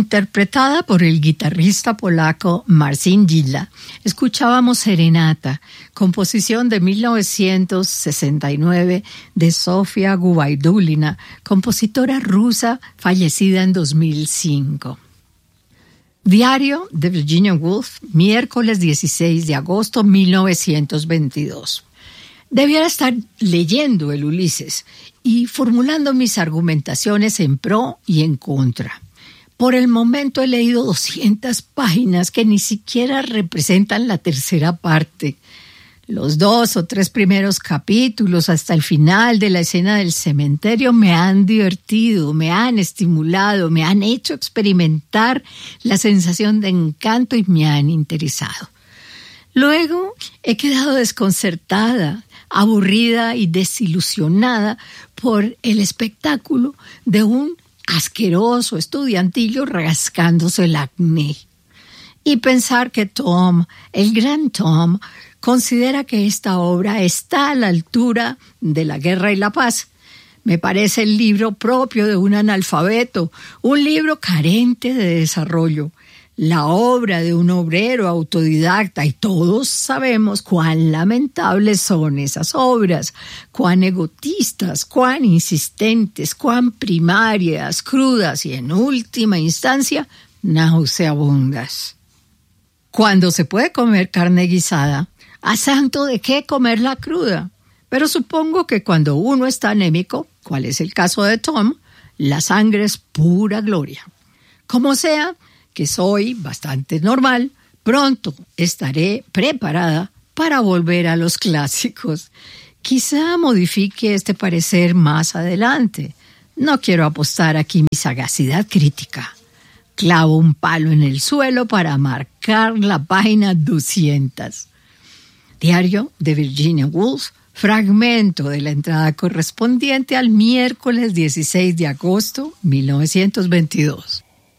Interpretada por el guitarrista polaco Marcin Gilla, escuchábamos Serenata, composición de 1969 de Sofia Gubaidulina, compositora rusa fallecida en 2005. Diario de Virginia Woolf, miércoles 16 de agosto 1922. Debiera estar leyendo el Ulises y formulando mis argumentaciones en pro y en contra. Por el momento he leído 200 páginas que ni siquiera representan la tercera parte. Los 2 o 3 primeros capítulos hasta el final de la escena del cementerio me han divertido, me han estimulado, me han hecho experimentar la sensación de encanto y me han interesado. Luego he quedado desconcertada, aburrida y desilusionada por el espectáculo de un asqueroso estudiantillo rascándose el acné. Y pensar que Tom, el gran Tom, considera que esta obra está a la altura de La Guerra y la Paz. Me parece el libro propio de un analfabeto, un libro carente de desarrollo, la obra de un obrero autodidacta, y todos sabemos cuán lamentables son esas obras, cuán egotistas, cuán insistentes, cuán primarias, crudas y en última instancia nauseabundas. Cuando se puede comer carne guisada, ¿a santo de qué comerla cruda? Pero supongo que cuando uno está anémico, cual es el caso de Tom, la sangre es pura gloria. Como sea, que soy bastante normal, pronto estaré preparada para volver a los clásicos. Quizá modifique este parecer más adelante. No quiero apostar aquí mi sagacidad crítica. Clavo un palo en el suelo para marcar la página 200. Diario de Virginia Woolf, fragmento de la entrada correspondiente al miércoles 16 de agosto 1922.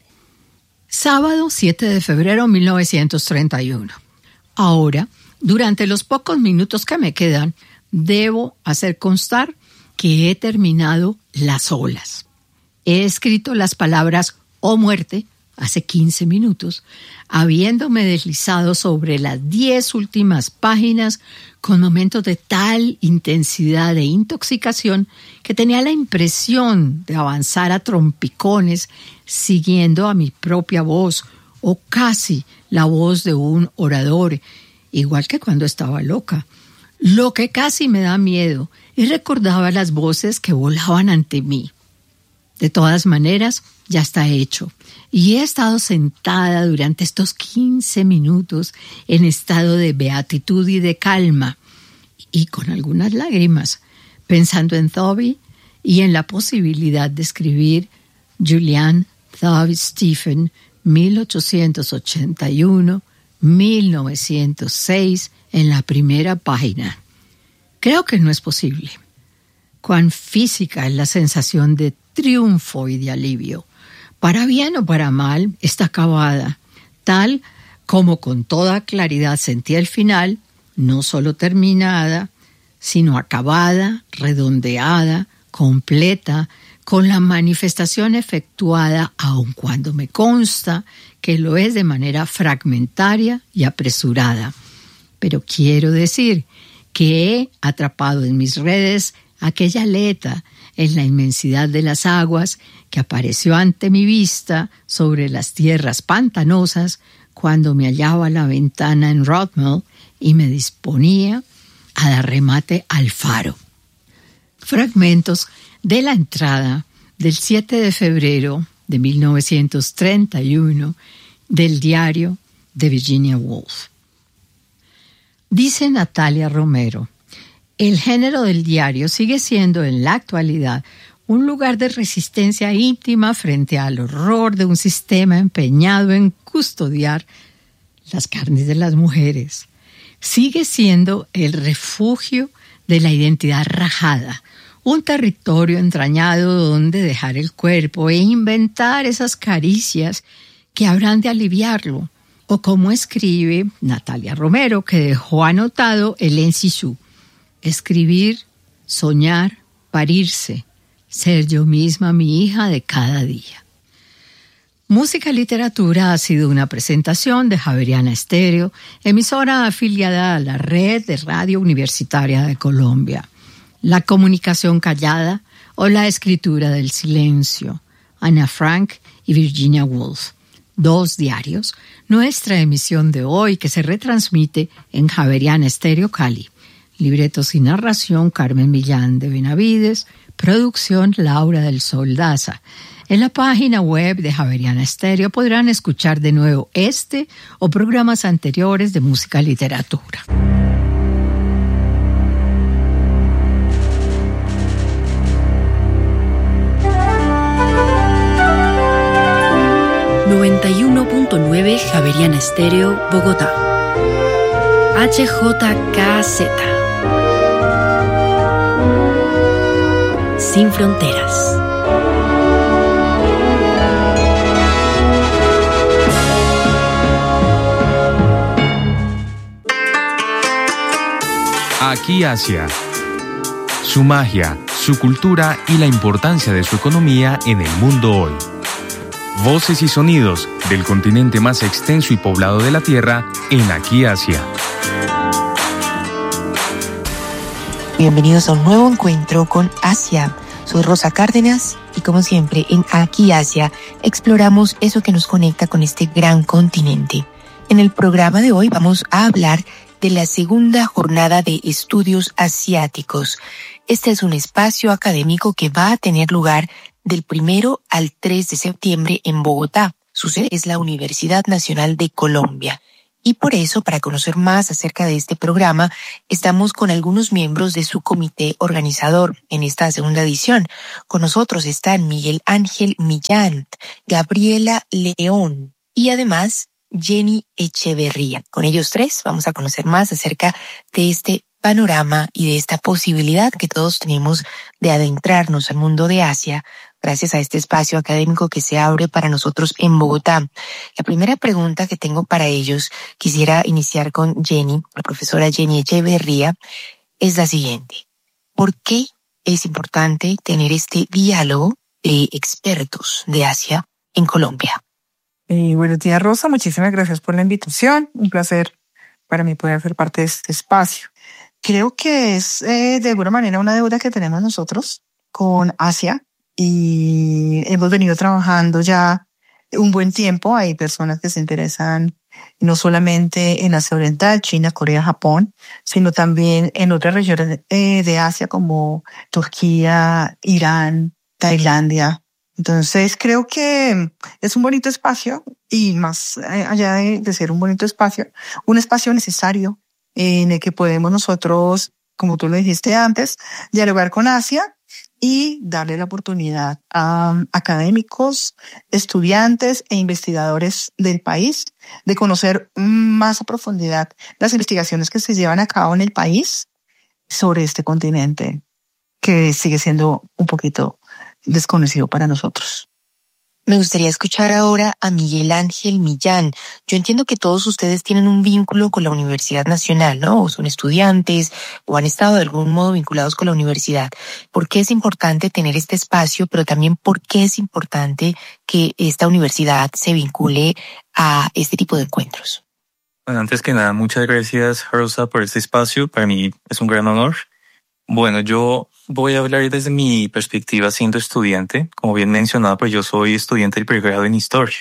Sábado 7 de febrero 1931. Ahora, durante los pocos minutos que me quedan, debo hacer constar que he terminado Las olas. He escrito las palabras "o muerte" hace 15 minutos, habiéndome deslizado sobre las 10 últimas páginas con momentos de tal intensidad de intoxicación que tenía la impresión de avanzar a trompicones siguiendo a mi propia voz o casi la voz de un orador, igual que cuando estaba loca, lo que casi me da miedo, y recordaba las voces que volaban ante mí. De todas maneras, ya está hecho, y he estado sentada durante estos 15 minutos en estado de beatitud y de calma, y con algunas lágrimas, pensando en Thoby y en la posibilidad de escribir Julian Thoby Stephen 1881-1906 en la primera página. Creo que no es posible. Cuán física es la sensación de triunfo y de alivio. Para bien o para mal, está acabada, tal como con toda claridad sentí el final, no solo terminada, sino acabada, redondeada, completa, con la manifestación efectuada, aun cuando me consta que lo es de manera fragmentaria y apresurada. Pero quiero decir que he atrapado en mis redes aquella aleta en la inmensidad de las aguas que apareció ante mi vista sobre las tierras pantanosas cuando me hallaba a la ventana en Rodmell y me disponía a dar remate al faro. Fragmentos de la entrada del 7 de febrero de 1931 del diario de Virginia Woolf. Dice Natalia Romero: el género del diario sigue siendo en la actualidad un lugar de resistencia íntima frente al horror de un sistema empeñado en custodiar las carnes de las mujeres. Sigue siendo el refugio de la identidad rajada, un territorio entrañado donde dejar el cuerpo e inventar esas caricias que habrán de aliviarlo. O como escribe Natalia Romero, que dejó anotado el Encisu: escribir, soñar, parirse, ser yo misma mi hija de cada día. Música y Literatura ha sido una presentación de Javeriana Estéreo, emisora afiliada a la Red de Radio Universitaria de Colombia. La comunicación callada o la escritura del silencio. Ana Frank y Virginia Woolf. 2 diarios. Nuestra emisión de hoy que se retransmite en Javeriana Estéreo Cali. Libretos y narración Carmen Millán de Benavides. Producción Laura del Sol Daza. En la página web de Javeriana Estéreo podrán escuchar de nuevo este o programas anteriores de música y literatura. ...91.9 Javeriana Estéreo, Bogotá. HJKZ. Sin fronteras. Aquí Asia. Su magia, su cultura y la importancia de su economía en el mundo hoy. Voces y sonidos del continente más extenso y poblado de la Tierra en Aquí Asia. Bienvenidos a un nuevo encuentro con Asia. Soy Rosa Cárdenas y como siempre en Aquí Asia exploramos eso que nos conecta con este gran continente. En el programa de hoy vamos a hablar de la segunda jornada de estudios asiáticos. Este es un espacio académico que va a tener lugar del 1 al 3 de septiembre en Bogotá. Su sede es la Universidad Nacional de Colombia. Y por eso, para conocer más acerca de este programa, estamos con algunos miembros de su comité organizador en esta segunda edición. Con nosotros están Miguel Ángel Millán, Gabriela León y además Jenny Echeverría. Con ellos 3 vamos a conocer más acerca de este panorama y de esta posibilidad que todos tenemos de adentrarnos al mundo de Asia gracias a este espacio académico que se abre para nosotros en Bogotá. La primera pregunta que tengo para ellos, quisiera iniciar con Jenny, la profesora Jenny Echeverría, es la siguiente. ¿Por qué es importante tener este diálogo de expertos de Asia en Colombia? Buenos días, Rosa. Muchísimas gracias por la invitación. Un placer para mí poder ser parte de este espacio. Creo que es de alguna manera una deuda que tenemos nosotros con Asia y hemos venido trabajando ya un buen tiempo. Hay personas que se interesan no solamente en Asia Oriental, China, Corea, Japón, sino también en otras regiones de Asia como Turquía, Irán, Tailandia. Entonces creo que es un bonito espacio y más allá de ser un bonito espacio, un espacio necesario en el que podemos nosotros, como tú lo dijiste antes, dialogar con Asia y darle la oportunidad a académicos, estudiantes e investigadores del país de conocer más a profundidad las investigaciones que se llevan a cabo en el país sobre este continente que sigue siendo un poquito desconocido para nosotros. Me gustaría escuchar ahora a Miguel Ángel Millán. Yo entiendo que todos ustedes tienen un vínculo con la Universidad Nacional, ¿no? O son estudiantes o han estado de algún modo vinculados con la universidad. ¿Por qué es importante tener este espacio, pero también por qué es importante que esta universidad se vincule a este tipo de encuentros? Bueno, antes que nada, muchas gracias, Rosa, por este espacio. Para mí es un gran honor. Bueno, yo voy a hablar desde mi perspectiva siendo estudiante. Como bien mencionado, pues yo soy estudiante del pregrado en Historia.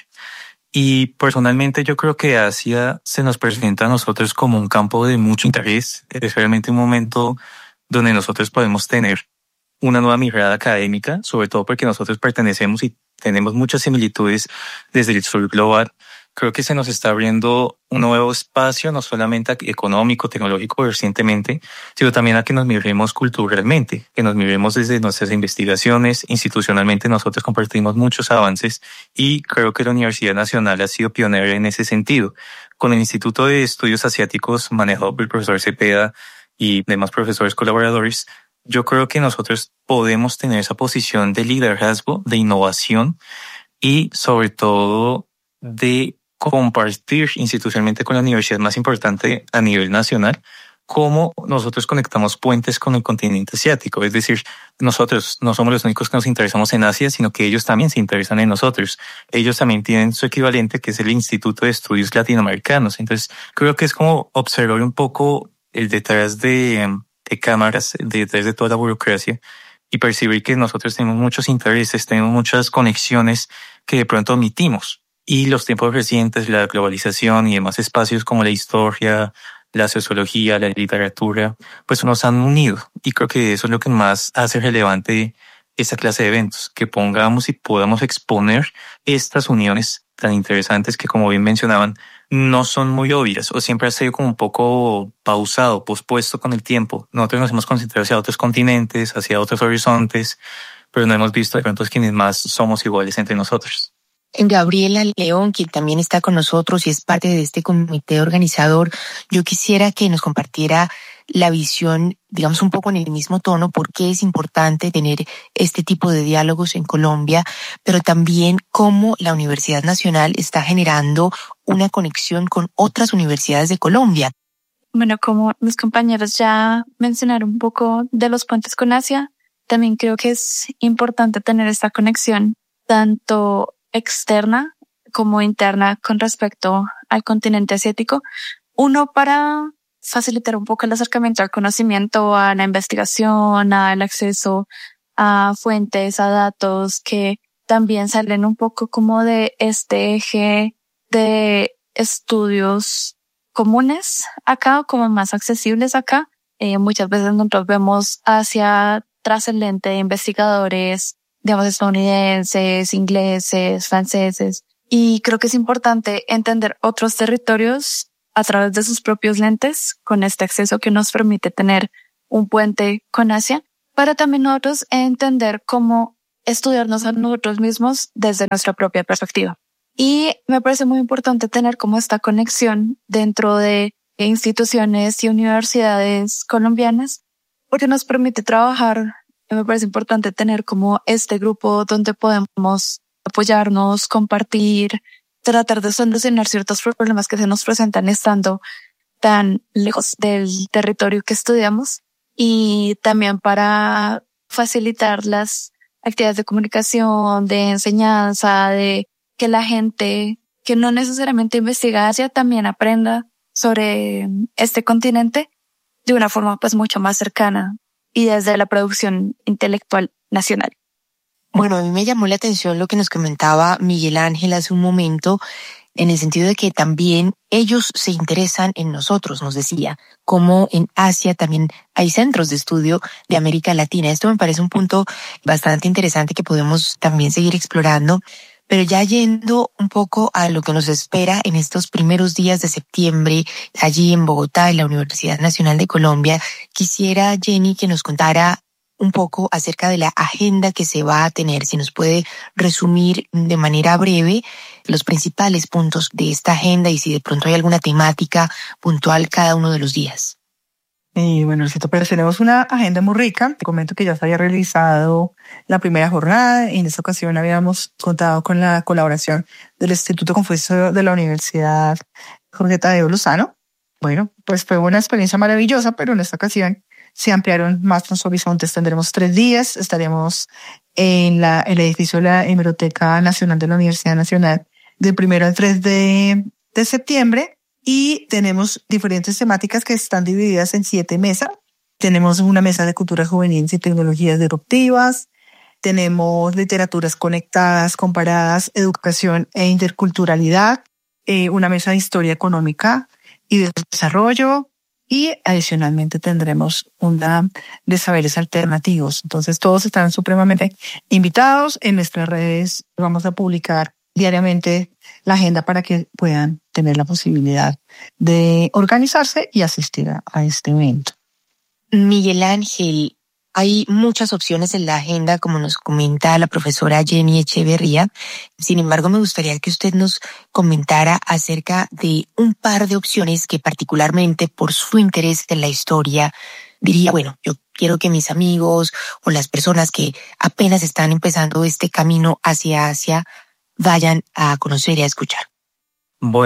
Y personalmente yo creo que Asia se nos presenta a nosotros como un campo de mucho interés. Es realmente un momento donde nosotros podemos tener una nueva mirada académica, sobre todo porque nosotros pertenecemos y tenemos muchas similitudes desde el sur global. Creo que se nos está abriendo un nuevo espacio, no solamente económico, tecnológico recientemente, sino también a que nos miremos culturalmente, que nos miremos desde nuestras investigaciones. Institucionalmente nosotros compartimos muchos avances y creo que la Universidad Nacional ha sido pionera en ese sentido. Con el Instituto de Estudios Asiáticos manejado por el profesor Cepeda y demás profesores colaboradores, yo creo que nosotros podemos tener esa posición de liderazgo, de innovación y sobre todo de compartir institucionalmente con la universidad más importante a nivel nacional cómo nosotros conectamos puentes con el continente asiático. Es decir, nosotros no somos los únicos que nos interesamos en Asia, sino que ellos también se interesan en nosotros. Ellos también tienen su equivalente, que es el Instituto de Estudios Latinoamericanos. Entonces, creo que es como observar un poco el detrás de cámaras, detrás de toda la burocracia, y percibir que nosotros tenemos muchos intereses, tenemos muchas conexiones que de pronto omitimos. Y los tiempos recientes, la globalización y demás espacios como la historia, la sociología, la literatura, pues nos han unido. Y creo que eso es lo que más hace relevante esta clase de eventos, que pongamos y podamos exponer estas uniones tan interesantes que, como bien mencionaban, no son muy obvias o siempre ha sido como un poco pausado, pospuesto con el tiempo. Nosotros nos hemos concentrado hacia otros continentes, hacia otros horizontes, pero no hemos visto de pronto quienes más somos iguales entre nosotros. Gabriela León, quien también está con nosotros y es parte de este comité organizador, yo quisiera que nos compartiera la visión, digamos un poco en el mismo tono, por qué es importante tener este tipo de diálogos en Colombia, pero también cómo la Universidad Nacional está generando una conexión con otras universidades de Colombia. Bueno, como mis compañeros ya mencionaron un poco de los puentes con Asia, también creo que es importante tener esta conexión tanto externa como interna con respecto al continente asiático. Uno, para facilitar un poco el acercamiento al conocimiento, a la investigación, al acceso a fuentes, a datos que también salen un poco como de este eje de estudios comunes acá, como más accesibles acá. Muchas veces nosotros vemos hacia trascendente de investigadores, digamos, estadounidenses, ingleses, franceses, y creo que es importante entender otros territorios a través de sus propios lentes, con este acceso que nos permite tener un puente con Asia, para también nosotros entender cómo estudiarnos a nosotros mismos desde nuestra propia perspectiva. Y me parece muy importante tener como esta conexión dentro de instituciones y universidades colombianas, porque nos permite trabajar. Me parece importante tener como este grupo donde podemos apoyarnos, compartir, tratar de solucionar ciertos problemas que se nos presentan estando tan lejos del territorio que estudiamos, y también para facilitar las actividades de comunicación, de enseñanza, de que la gente que no necesariamente investiga Asia también aprenda sobre este continente de una forma pues mucho más cercana y desde la producción intelectual nacional. Bueno, a mí me llamó la atención lo que nos comentaba Miguel Ángel hace un momento, en el sentido de que también ellos se interesan en nosotros, nos decía, como en Asia también hay centros de estudio de América Latina. Esto me parece un punto bastante interesante que podemos también seguir explorando. Pero ya yendo un poco a lo que nos espera en estos primeros días de septiembre, allí en Bogotá, en la Universidad Nacional de Colombia, quisiera, Jenny, que nos contara un poco acerca de la agenda que se va a tener. Si nos puede resumir de manera breve los principales puntos de esta agenda y si de pronto hay alguna temática puntual cada uno de los días. Y bueno, pero tenemos una agenda muy rica. Te comento que ya se había realizado la primera jornada y en esta ocasión habíamos contado con la colaboración del Instituto Confucio de la Universidad Jorge Tadeo Lozano. Bueno, pues fue una experiencia maravillosa, pero en esta ocasión se ampliaron más los horizontes. Tendremos 3 días. Estaremos en el edificio de la Hemeroteca Nacional de la Universidad Nacional del 1 al 3 de septiembre. Y tenemos diferentes temáticas que están divididas en 7 mesas. Tenemos una mesa de cultura juvenil y tecnologías disruptivas. Tenemos literaturas conectadas, comparadas, educación e interculturalidad. Una mesa de historia económica y de desarrollo. Y adicionalmente tendremos una de saberes alternativos. Entonces todos están supremamente invitados. En nuestras redes vamos a publicar diariamente la agenda para que puedan tener la posibilidad de organizarse y asistir a este evento. Miguel Ángel, hay muchas opciones en la agenda, como nos comenta la profesora Jenny Echeverría. Sin embargo, me gustaría que usted nos comentara acerca de un par de opciones que particularmente por su interés en la historia diría, bueno, yo quiero que mis amigos o las personas que apenas están empezando este camino hacia Asia vayan a conocer y a escuchar. Bueno,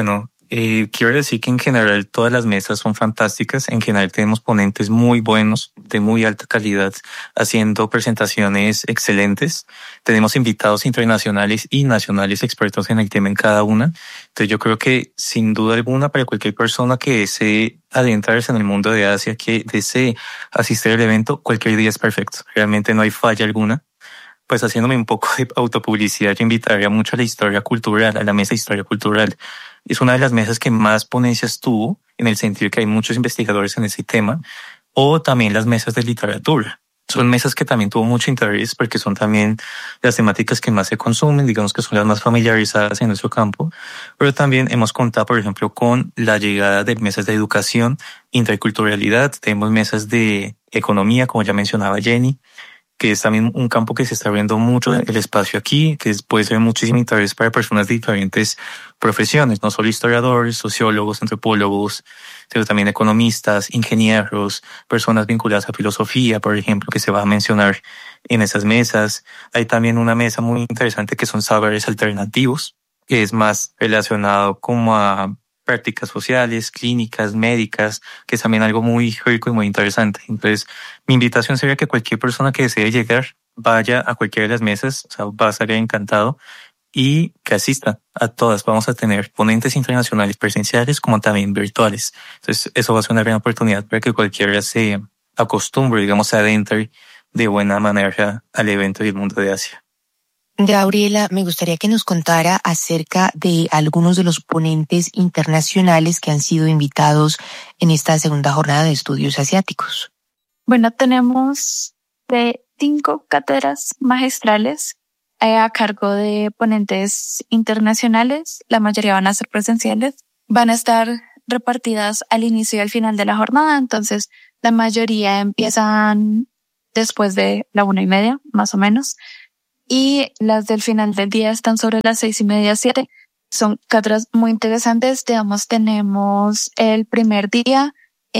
Quiero decir que en general todas las mesas son fantásticas. En general tenemos ponentes muy buenos, de muy alta calidad, haciendo presentaciones excelentes. Tenemos invitados internacionales y nacionales expertos en el tema en cada una. Entonces yo creo que sin duda alguna para cualquier persona que desee adentrarse en el mundo de Asia, que desee asistir al evento, cualquier día es perfecto. Realmente no hay falla alguna. Pues haciéndome un poco de autopublicidad, yo invitaría mucho a la historia cultural, a la mesa de historia cultural. Es una de las mesas que más ponencias tuvo, en el sentido que hay muchos investigadores en ese tema, o también las mesas de literatura. Son mesas que también tuvo mucho interés porque son también las temáticas que más se consumen, digamos que son las más familiarizadas en nuestro campo, pero también hemos contado, por ejemplo, con la llegada de mesas de educación, interculturalidad, tenemos mesas de economía, como ya mencionaba Jenny, que es también un campo que se está abriendo mucho el espacio aquí, que puede ser muchísimo interés para personas de diferentes profesiones, no solo historiadores, sociólogos, antropólogos, sino también economistas, ingenieros, personas vinculadas a filosofía, por ejemplo, que se va a mencionar en esas mesas. Hay también una mesa muy interesante que son saberes alternativos, que es más relacionado como a prácticas sociales, clínicas, médicas, que es también algo muy rico y muy interesante. Entonces, mi invitación sería que cualquier persona que desee llegar vaya a cualquiera de las mesas, o sea, va a estar encantado y que asista a todas. Vamos a tener ponentes internacionales presenciales como también virtuales. Entonces, eso va a ser una gran oportunidad para que cualquiera se acostumbre, digamos, se adentre de buena manera al evento y el mundo de Asia. Gabriela, me gustaría que nos contara acerca de algunos de los ponentes internacionales que han sido invitados en esta segunda jornada de estudios asiáticos. Bueno, tenemos de 5 cátedras magistrales a cargo de ponentes internacionales. La mayoría van a ser presenciales. Van a estar repartidas al inicio y al final de la jornada. Entonces, la mayoría empiezan después de la 1:30, más o menos. Y las del final del día están sobre las 6:30, 7. Son cátedras muy interesantes. Digamos, tenemos el primer día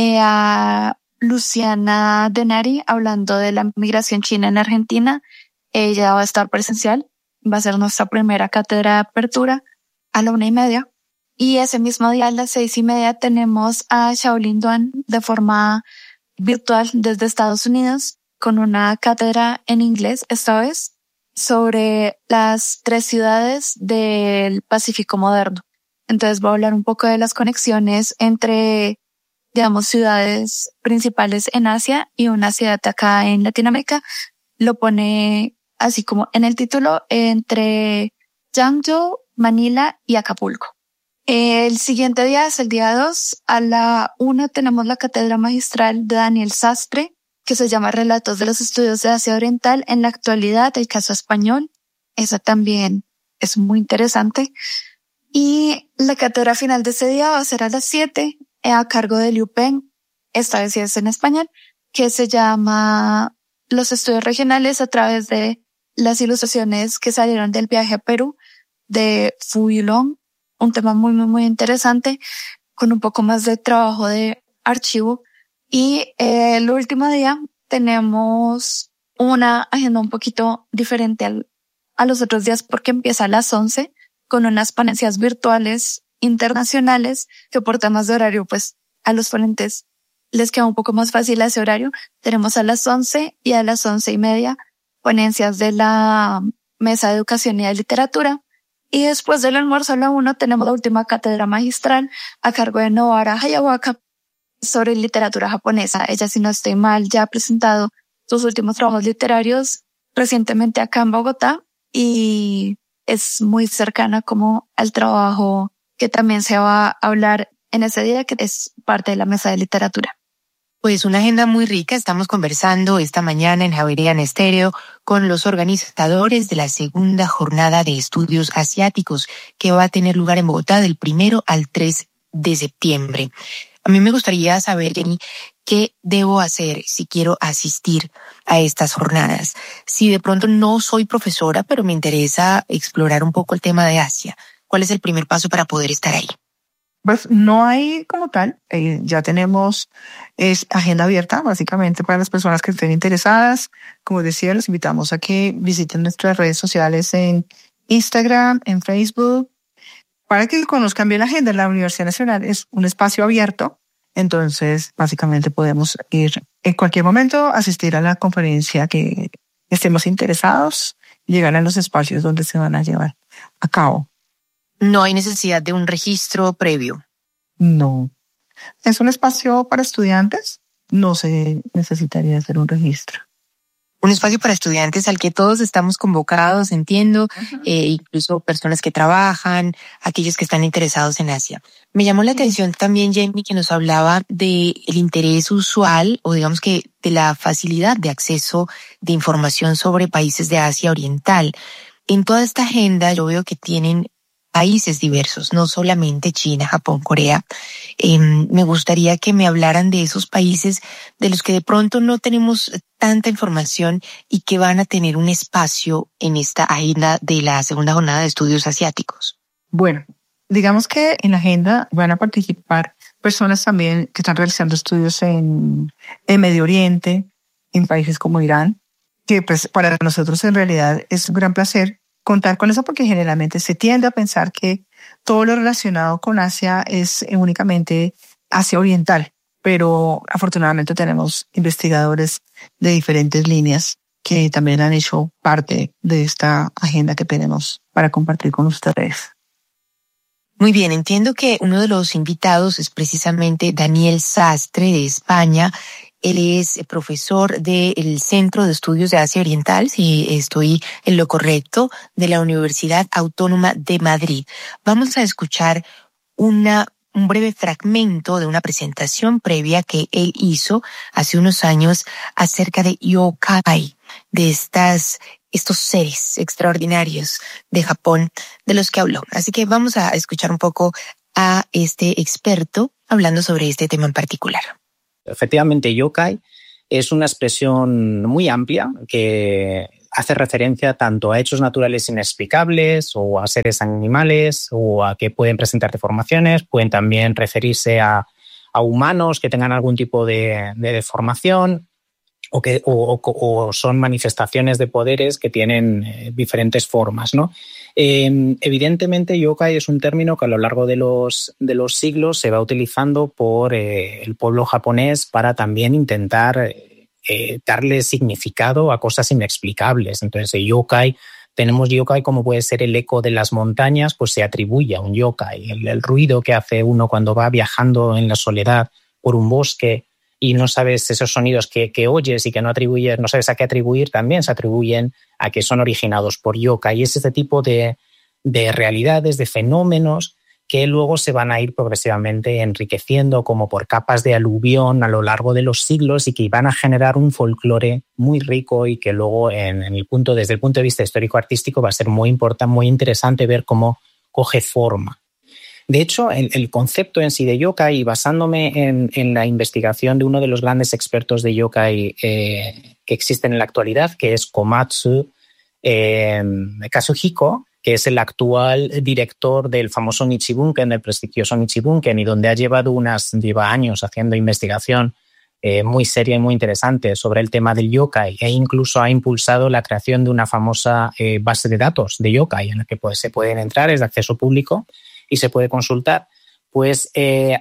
a Luciana Denari hablando de la migración china en Argentina. Ella va a estar presencial. Va a ser nuestra primera cátedra de apertura a la 1:30. Y ese mismo día a las 6:30 tenemos a Xiaolin Duan de forma virtual desde Estados Unidos con una cátedra en inglés esta vez, sobre las 3 ciudades del Pacífico moderno. Entonces voy a hablar un poco de las conexiones entre, digamos, ciudades principales en Asia y una ciudad acá en Latinoamérica. Lo pone así como en el título, entre Yangzhou, Manila y Acapulco. El siguiente día es el día 2. A la 1 tenemos la cátedra magistral de Daniel Sastre, que se llama Relatos de los Estudios de Asia Oriental en la actualidad, el caso español. Esa también es muy interesante. Y la cátedra final de ese día va a ser a las 7, a cargo de Liu Peng, esta vez sí es en español, que se llama Los estudios regionales a través de las ilustraciones que salieron del viaje a Perú de Fu Yulong. Un tema muy, muy, muy interesante, con un poco más de trabajo de archivo. Y el último día tenemos una agenda un poquito diferente a los otros días porque empieza a las 11 con unas ponencias virtuales internacionales que por temas de horario pues a los ponentes les queda un poco más fácil ese horario. Tenemos a las 11 y a las 11:30 ponencias de la Mesa de Educación y de Literatura. Y después del almuerzo a la 1 tenemos la última cátedra magistral a cargo de Nobara Hayawaka sobre literatura japonesa. Ella, si no estoy mal, ya ha presentado sus últimos trabajos literarios recientemente acá en Bogotá y es muy cercana como al trabajo que también se va a hablar en ese día, que es parte de la Mesa de Literatura. Pues una agenda muy rica. Estamos conversando esta mañana en Javeriana Estéreo con los organizadores de la segunda jornada de estudios asiáticos que va a tener lugar en Bogotá del 1 al 3 de septiembre. A mí me gustaría saber, Jenny, qué debo hacer si quiero asistir a estas jornadas. Si de pronto no soy profesora, pero me interesa explorar un poco el tema de Asia, ¿cuál es el primer paso para poder estar ahí? Pues no hay como tal, ya tenemos agenda abierta básicamente para las personas que estén interesadas. Como decía, los invitamos a que visiten nuestras redes sociales en Instagram, en Facebook, para que conozcan bien la agenda. La Universidad Nacional es un espacio abierto, entonces básicamente podemos ir en cualquier momento, asistir a la conferencia que estemos interesados, llegar a los espacios donde se van a llevar a cabo. No hay necesidad de un registro previo. No. Es un espacio para estudiantes, no se necesitaría hacer un registro. Un espacio para estudiantes al que todos estamos convocados, entiendo, incluso personas que trabajan, aquellos que están interesados en Asia. Me llamó la atención también, Jamie, que nos hablaba del interés usual, o digamos que de la facilidad de acceso de información sobre países de Asia Oriental. En toda esta agenda yo veo que tienen países diversos, no solamente China, Japón, Corea. Me gustaría que me hablaran de esos países de los que de pronto no tenemos tanta información y que van a tener un espacio en esta agenda de la segunda jornada de estudios asiáticos. Bueno, digamos que en la agenda van a participar personas también que están realizando estudios en Medio Oriente, en países como Irán, que pues para nosotros en realidad es un gran placer contar con eso, porque generalmente se tiende a pensar que todo lo relacionado con Asia es únicamente Asia Oriental, pero afortunadamente tenemos investigadores de diferentes líneas que también han hecho parte de esta agenda que tenemos para compartir con ustedes. Muy bien, entiendo que uno de los invitados es precisamente Daniel Sastre de España. Él es profesor del Centro de Estudios de Asia Oriental, si estoy en lo correcto, de la Universidad Autónoma de Madrid. Vamos a escuchar un breve fragmento de una presentación previa que él hizo hace unos años acerca de yokai, de estos seres extraordinarios de Japón de los que habló. Así que vamos a escuchar un poco a este experto hablando sobre este tema en particular. Efectivamente, yokai es una expresión muy amplia que hace referencia tanto a hechos naturales inexplicables o a seres animales o a que pueden presentar deformaciones, pueden también referirse a humanos que tengan algún tipo de deformación o son manifestaciones de poderes que tienen diferentes formas, ¿no? Evidentemente, yokai es un término que a lo largo de los siglos se va utilizando por el pueblo japonés para también intentar darle significado a cosas inexplicables. Entonces, tenemos yokai como puede ser el eco de las montañas, pues se atribuye a un yokai. El ruido que hace uno cuando va viajando en la soledad por un bosque y no sabes esos sonidos que oyes y que no atribuyes, no sabes a qué atribuir, también se atribuyen a que son originados por yokai. Y es este tipo de realidades, de fenómenos que luego se van a ir progresivamente enriqueciendo como por capas de aluvión a lo largo de los siglos y que van a generar un folclore muy rico y que luego desde el punto de vista histórico-artístico va a ser muy importante, muy interesante ver cómo coge forma. De hecho, el concepto en sí de yokai, basándome en la investigación de uno de los grandes expertos de yokai que existen en la actualidad, que es Komatsu Kazuhiko, que es el actual director del famoso Nichibunken, del prestigioso Nichibunken, y donde lleva años haciendo investigación muy seria y muy interesante sobre el tema del yokai, e incluso ha impulsado la creación de una famosa base de datos de yokai en la que se pueden entrar, es de acceso público y se puede consultar. Pues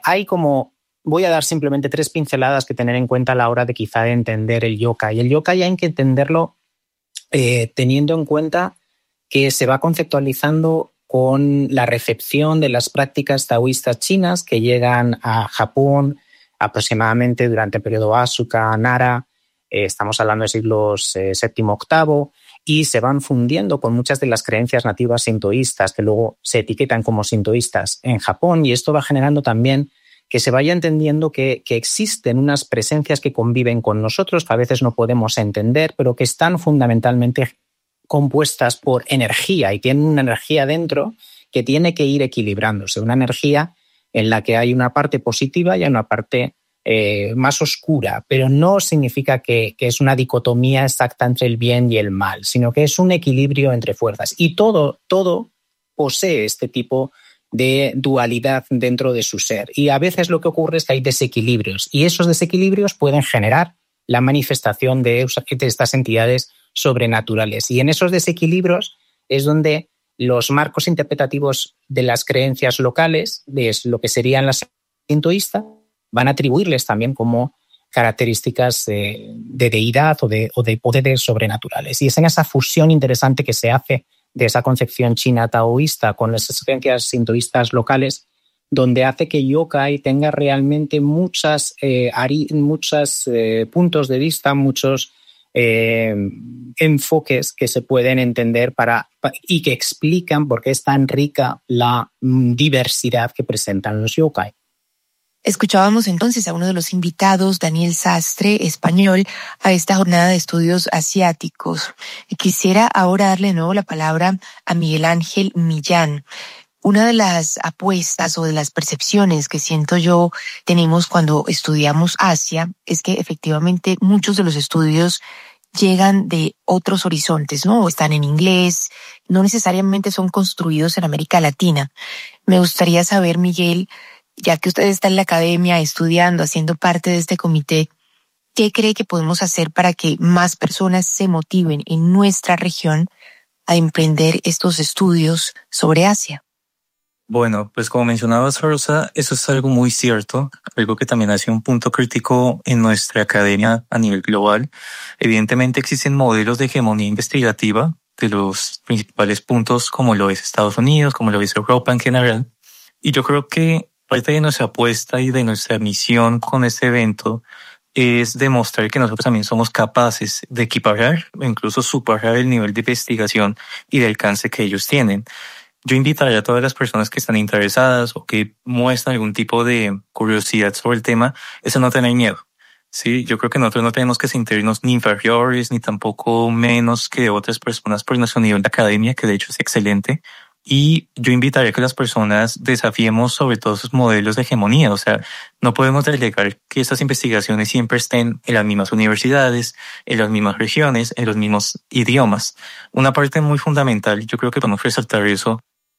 voy a dar simplemente 3 pinceladas que tener en cuenta a la hora de quizá entender el yokai. El yokai hay que entenderlo teniendo en cuenta que se va conceptualizando con la recepción de las prácticas taoístas chinas que llegan a Japón aproximadamente durante el periodo Asuka, Nara, estamos hablando de siglos VII-VIII, y se van fundiendo con muchas de las creencias nativas sintoístas que luego se etiquetan como sintoístas en Japón, y esto va generando también que se vaya entendiendo que existen unas presencias que conviven con nosotros, que a veces no podemos entender, pero que están fundamentalmente compuestas por energía y tienen una energía dentro que tiene que ir equilibrándose, una energía en la que hay una parte positiva y hay una parte más oscura, pero no significa que es una dicotomía exacta entre el bien y el mal, sino que es un equilibrio entre fuerzas. Y todo posee este tipo de dualidad dentro de su ser. Y a veces lo que ocurre es que hay desequilibrios, y esos desequilibrios pueden generar la manifestación de estas entidades sobrenaturales. Y en esos desequilibrios es donde los marcos interpretativos de las creencias locales, de lo que serían las sintoístas, van a atribuirles también como características de deidad o de poderes sobrenaturales. Y es en esa fusión interesante que se hace de esa concepción china taoísta con esas creencias sintoístas locales, donde hace que yokai tenga realmente muchos puntos de vista, muchos enfoques que se pueden entender y que explican por qué es tan rica la diversidad que presentan los yokai. Escuchábamos entonces a uno de los invitados, Daniel Sastre, español, a esta jornada de estudios asiáticos. Quisiera ahora darle de nuevo la palabra a Miguel Ángel Millán. Una de las apuestas o de las percepciones que siento yo tenemos cuando estudiamos Asia es que efectivamente muchos de los estudios llegan de otros horizontes, ¿no? Están en inglés, no necesariamente son construidos en América Latina. Me gustaría saber, Miguel, ya que usted está en la academia estudiando, haciendo parte de este comité, ¿qué cree que podemos hacer para que más personas se motiven en nuestra región a emprender estos estudios sobre Asia? Bueno, pues como mencionabas, Rosa, eso es algo muy cierto, algo que también hace un punto crítico en nuestra academia a nivel global. Evidentemente existen modelos de hegemonía investigativa de los principales puntos como lo es Estados Unidos, como lo es Europa en general. Y yo creo que parte de nuestra apuesta y de nuestra misión con este evento es demostrar que nosotros también somos capaces de equiparar o incluso superar el nivel de investigación y de alcance que ellos tienen. Yo invitaría a todas las personas que están interesadas o que muestran algún tipo de curiosidad sobre el tema, eso no tener miedo. Sí, yo creo que nosotros no tenemos que sentirnos ni inferiores ni tampoco menos que otras personas por nuestro nivel de academia, que de hecho es excelente. Y yo invitaría a que las personas desafiemos sobre todos esos modelos de hegemonía. O sea, no podemos delegar que estas investigaciones siempre estén en las mismas universidades, en las mismas regiones, en los mismos idiomas. Una parte muy fundamental, yo creo que podemos resaltar eso,